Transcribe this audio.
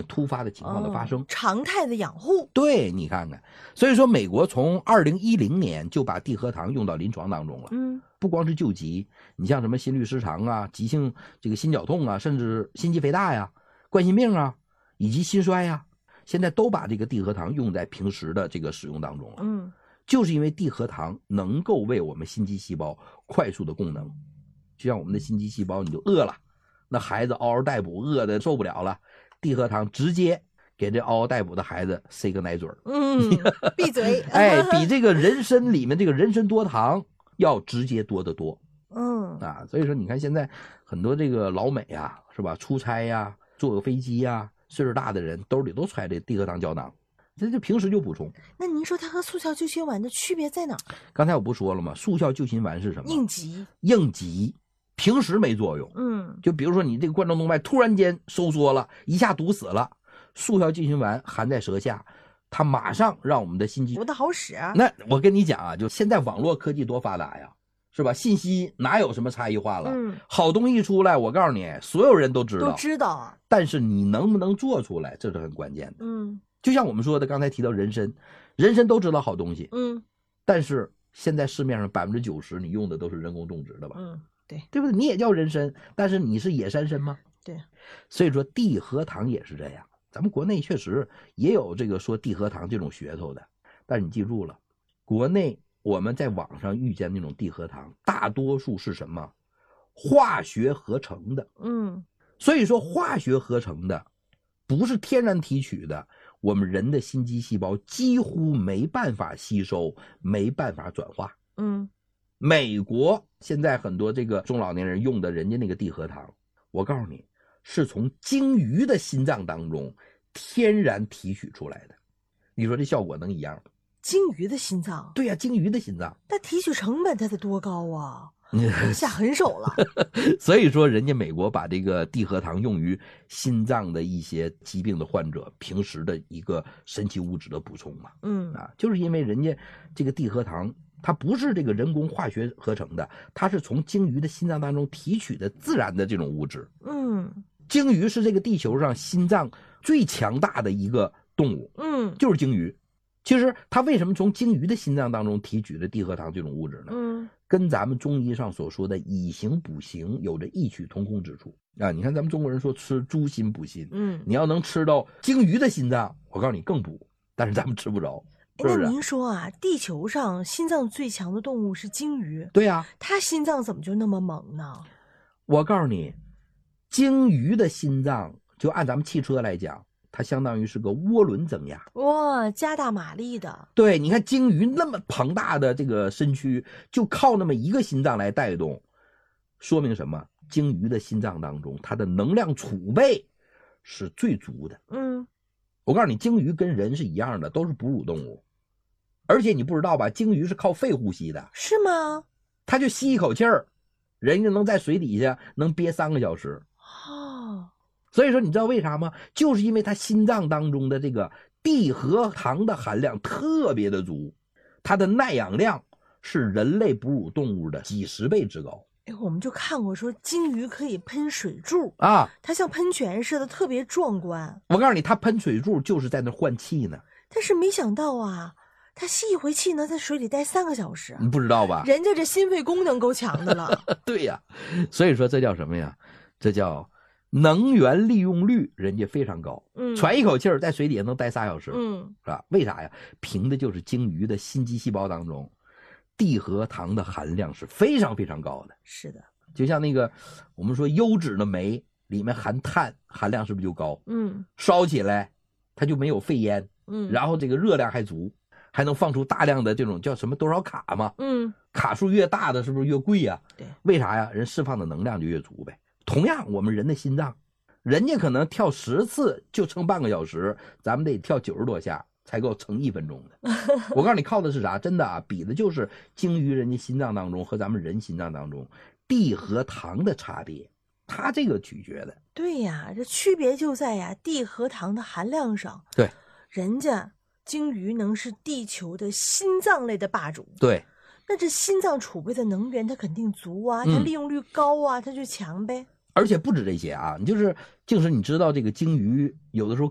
突发的情况的发生， 常态的养护。 对，你看看，所以说美国从2010年就把地核糖用到临床当中了。不光是救急，你像什么心律失常啊、急性这个心绞痛啊，甚至心肌肥大呀、冠心病啊，以及心衰呀，现在都把这个地核糖用在平时的这个使用当中了。就是因为地核糖能够为我们心肌细胞快速的供能，就像我们的心肌细胞，你就饿了，那孩子嗷嗷待哺，饿的受不了了，地核糖直接给这嗷嗷待哺的孩子塞个奶嘴闭嘴。 哎，比这个人参里面这个人参多糖要直接多得多。所以说你看现在很多这个老美啊，是吧，出差呀、坐个飞机呀，岁数大的人兜里都揣这地核糖胶囊，这就平时就补充。 那您说它和速效救心丸的区别在哪儿？ 刚才我不说了吗？速效救心丸是什么？应急，平时没作用。就比如说你这个冠状动脉突然间收缩了，一下堵死了，速效救心丸含在舌下，它马上让我们的心肌不大好使啊。 那我跟你讲啊，就现在网络科技多发达呀，是吧？信息哪有什么差异化了？好东西出来，我告诉你，所有人都知道。但是你能不能做出来，这是很关键的。就像我们说的，刚才提到人参，人参都知道好东西。但是现在市面上90%你用的都是人工种植的吧？ 对不对？你也叫人参，但是你是野山参吗？ 对。 所以说地核糖也是这样，咱们国内确实也有这个说地核糖这种噱头的，但是你记住了，国内我们在网上遇见那种地核糖，大多数是什么？化学合成的。所以说化学合成的不是天然提取的，我们人的心肌细胞几乎没办法吸收，没办法转化。美国现在很多这个中老年人用的人家那个地核糖，我告诉你，是从鲸鱼的心脏当中天然提取出来的。你说这效果能一样吗？ 鲸鱼的心脏？ 对呀，鲸鱼的心脏。 那提取成本它得多高啊？下狠手了。 所以说人家美国把这个地核糖用于心脏的一些疾病的患者平时的一个神奇物质的补充嘛。就是因为人家这个地核糖它不是这个人工化学合成的，它是从鲸鱼的心脏当中提取的自然的这种物质。鲸鱼是这个地球上心脏最强大的一个动物。就是鲸鱼。其实它为什么从鲸鱼的心脏当中提取的地核糖这种物质呢？跟咱们中医上所说的以形补形有着异曲同工之处啊！你看咱们中国人说吃猪心补心，你要能吃到鲸鱼的心脏，我告诉你更补，但是咱们吃不着。 那您说啊，地球上心脏最强的动物是鲸鱼， 对呀， 它心脏怎么就那么猛呢？ 我告诉你，鲸鱼的心脏就按咱们汽车来讲，它相当于是个涡轮增压， 哇，加大马力的。 对，你看鲸鱼那么庞大的这个身躯，就靠那么一个心脏来带动，说明什么？鲸鱼的心脏当中，它的能量储备是最足的。我告诉你，鲸鱼跟人是一样的，都是哺乳动物，而且你不知道吧，鲸鱼是靠肺呼吸的。 是吗？ 它就吸一口气儿，人家能在水底下能憋3个小时。所以说你知道为啥吗？就是因为它心脏当中的这个地核糖的含量特别的足，它的耐氧量是人类哺乳动物的几10倍之高。 我们就看过说鲸鱼可以喷水柱啊， 它像喷泉似的，特别壮观。 我告诉你，它喷水柱就是在那换气呢。 但是没想到啊，它吸一回气能在水里待3个小时。 你不知道吧？ 人家这心肺功能够强的了。 对呀，所以说这叫什么呀？这叫能源利用率，人家非常高。喘一口气儿在水底下能待3小时。是吧？为啥呀？凭的就是鲸鱼的心肌细胞当中地核糖的含量是非常非常高的。 是的， 就像那个我们说优质的煤里面含碳含量是不是就高？烧起来它就没有废烟。然后这个热量还足，还能放出大量的这种叫什么多少卡嘛。卡数越大的是不是越贵呀？ 对， 为啥呀？人释放的能量就越足呗。同样我们人的心脏，人家可能跳10次就撑半个小时，咱们得跳90多下才够撑1分钟的。我告诉你靠的是啥？真的啊，比的就是鲸鱼人家心脏当中和咱们人心脏当中地核糖的差别，它这个取决的。 对呀，这区别就在呀地核糖的含量上。 对， 人家鲸鱼能是地球的心脏类的霸主。 对， 那这心脏储备的能源它肯定足啊，它利用率高啊，它就强呗。 而且不止这些啊，你就是你知道这个鲸鱼有的时候